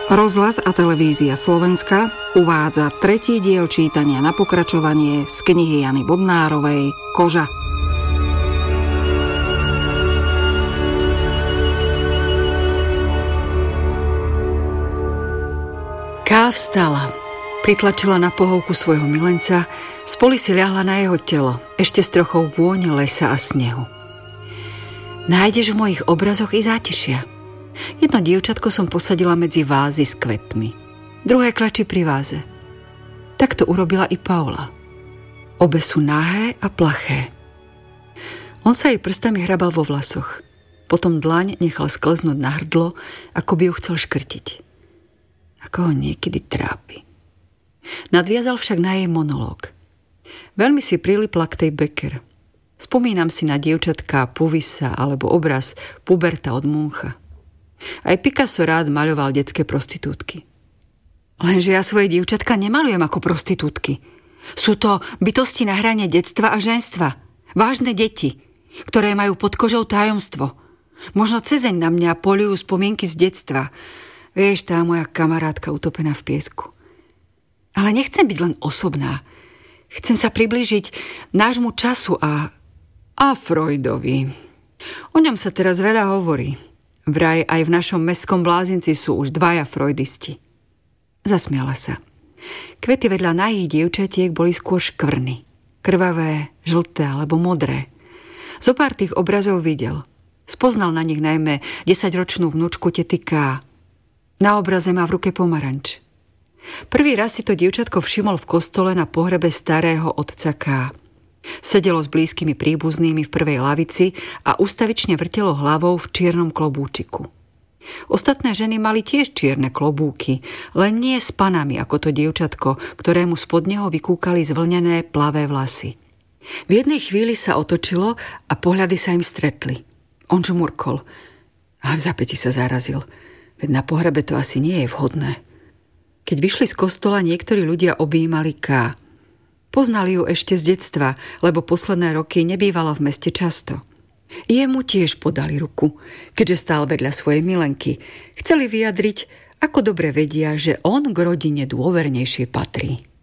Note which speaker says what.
Speaker 1: Rozhlas a televízia Slovenska uvádza tretí diel čítania na pokračovanie z knihy Jany Bodnárovej Koža. Ká vstala, pritlačila na pohovku svojho milenca, spoli si ľahla na jeho telo, ešte s trochou vône lesa a snehu. Nájdeš v mojich obrazoch i zátišia. Jedno dievčatko som posadila medzi vázy s kvetmi, druhé klačí pri váze. Tak to urobila i Paula. Obe sú nahé a plaché. On sa jej prstami hrabal vo vlasoch, potom dlaň nechal skleznúť na hrdlo, ako by ju chcel škrtiť. Ako ho niekedy trápi. Nadviazal však na jej monológ. Veľmi si prilipla k tej Becker. Spomínam si na dievčatká Puvisa alebo obraz Puberta od Muncha. Aj Picasso rád maľoval detské prostitútky. Lenže ja svoje dievčatka nemalujem ako prostitútky. Sú to bytosti na hrane detstva a ženstva. Vážne deti, ktoré majú pod kožou tajomstvo. Možno cezeň na mňa poľujú spomienky z detstva. Vieš, tá moja kamarátka utopená v piesku. Ale nechcem byť len osobná. Chcem sa priblížiť nášmu času a Freudovi. O ňom sa teraz veľa hovorí. Vraj aj v našom mestskom blázinci sú už dvaja freudisti. Zasmiala sa. Kvety vedľa nahých dievčatiek boli skôr škvrny. Krvavé, žlté alebo modré. Zopár tých obrazov videl. Spoznal na nich najmä 10-ročnú vnúčku tety K. Na obraze má v ruke pomaranč. Prvý raz si to dievčatko všimol v kostole na pohrebe starého otca K. Sedelo s blízkymi príbuznými v prvej lavici a ustavične vrtelo hlavou v čiernom klobúčiku. Ostatné ženy mali tiež čierne klobúky, len nie s panami ako to dievčatko, ktorému spod neho vykúkali zvlnené plavé vlasy. V jednej chvíli sa otočilo a pohľady sa im stretli. On žmurkol a v zapäti sa zarazil. Veď na pohrebe to asi nie je vhodné. Keď vyšli z kostola, niektorí ľudia objímali K. Poznali ju ešte z detstva, lebo posledné roky nebývala v meste často. Jemu tiež podali ruku, keďže stál vedľa svojej milenky. Chceli vyjadriť, ako dobre vedia, že on k rodine dôvernejšie patrí.